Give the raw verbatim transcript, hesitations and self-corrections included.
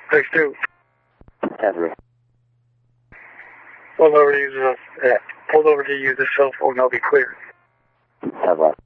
Six two. Ever. Pulled over to use a, yeah, pulled over to use a cell phone, I'll be clear. Ever.